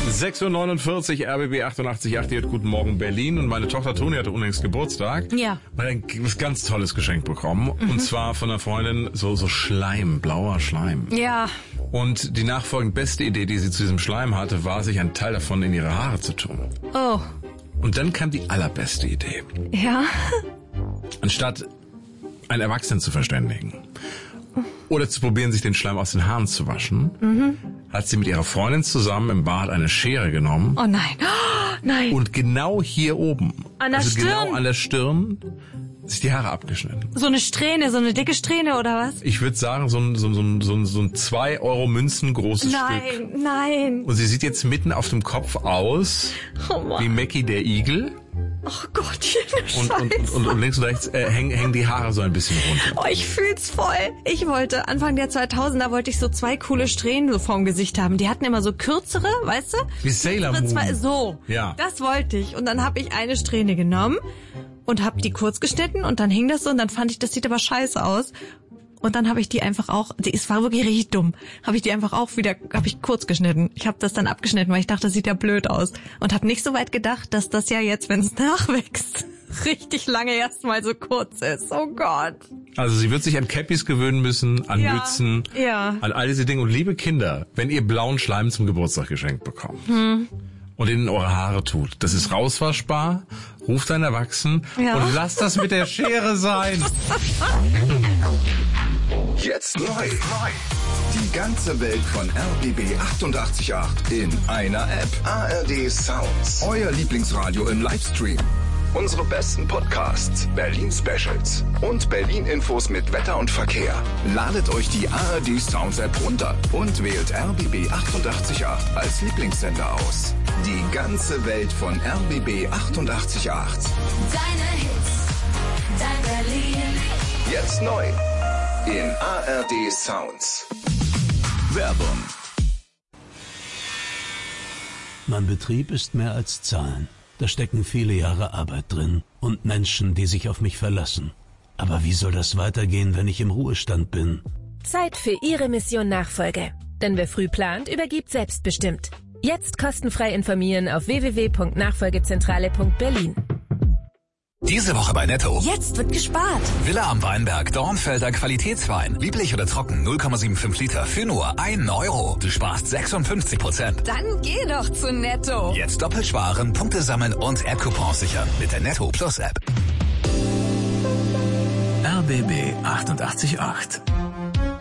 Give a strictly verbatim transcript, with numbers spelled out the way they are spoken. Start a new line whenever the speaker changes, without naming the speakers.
sechs Uhr neunundvierzig, R B B achtundachtzig Komma acht, hier hat Guten Morgen Berlin. Und meine Tochter Toni hatte unlängst Geburtstag.
Ja.
Und hat ein ganz tolles Geschenk bekommen. Mhm. Und zwar von einer Freundin so, so Schleim, blauer Schleim.
Ja.
Und die nachfolgend beste Idee, die sie zu diesem Schleim hatte, war, sich einen Teil davon in ihre Haare zu tun.
Oh.
Und dann kam die allerbeste Idee.
Ja.
Anstatt einen Erwachsenen zu verständigen oder zu probieren, sich den Schleim aus den Haaren zu waschen, mhm. hat sie mit ihrer Freundin zusammen im Bad eine Schere genommen.
Oh nein. Oh, nein.
Und genau hier oben,
an der
also
Stirn.
genau an der Stirn, sich die Haare abgeschnitten.
So eine Strähne, so eine dicke Strähne oder was?
Ich würde sagen, so ein, so ein, so ein, so ein zwei Euro Münzen großes
nein,
Stück.
Nein, nein.
Und sie sieht jetzt mitten auf dem Kopf aus
oh
wie Mackie der Igel.
Oh Gott, hier
und, und, und, und, und links und rechts äh, hängen, hängen die Haare so ein bisschen runter.
Oh, ich fühl's voll. Ich wollte, Anfang der zweitausender wollte ich so zwei coole Strähnen so vorm Gesicht haben. Die hatten immer so kürzere, weißt du?
Wie Sailor Moon.
Zwei, so,
ja.
Das wollte ich. Und dann habe ich eine Strähne genommen und habe die kurz geschnitten und dann hing das so und dann fand ich, das sieht aber scheiße aus. Und dann habe ich die einfach auch, die, es war wirklich richtig dumm, habe ich die einfach auch wieder, habe ich kurz geschnitten. Ich habe das dann abgeschnitten, weil ich dachte, das sieht ja blöd aus. Und habe nicht so weit gedacht, dass das ja jetzt, wenn es nachwächst, richtig lange erstmal so kurz ist. Oh Gott.
Also sie wird sich an Cappies gewöhnen müssen, an
ja,
Mützen,
ja.
an all diese Dinge. Und liebe Kinder, wenn ihr blauen Schleim zum Geburtstag geschenkt bekommt
hm.
und in eure Haare tut, das ist rauswaschbar, ruft einen Erwachsenen
ja.
und lasst das mit der Schere sein.
Jetzt neu. Die ganze Welt von R B B achtundachtzig Komma acht in einer App. A R D Sounds. Euer Lieblingsradio im Livestream. Unsere besten Podcasts, Berlin Specials und Berlin Infos mit Wetter und Verkehr. Ladet euch die A R D Sounds App runter und wählt R B B achtundachtzig Komma acht als Lieblingssender aus. Die ganze Welt von R B B achtundachtzig Komma acht.
Deine Hits, dein Berlin.
Jetzt neu. In A R D Sounds. Werbung.
Mein Betrieb ist mehr als Zahlen. Da stecken viele Jahre Arbeit drin und Menschen, die sich auf mich verlassen. Aber wie soll das weitergehen, wenn ich im Ruhestand bin?
Zeit für Ihre Mission Nachfolge. Denn wer früh plant, übergibt selbstbestimmt. Jetzt kostenfrei informieren auf w w w punkt nachfolgezentrale punkt berlin.
Diese Woche bei Netto.
Jetzt wird gespart.
Villa am Weinberg, Dornfelder Qualitätswein. Lieblich oder trocken, null Komma fünfundsiebzig Liter für nur einen Euro. Du sparst sechsundfünfzig Prozent.
Dann geh doch zu Netto.
Jetzt doppelt sparen, Punkte sammeln und App-Coupons sichern mit der Netto Plus App.
R B B achtundachtzig Komma acht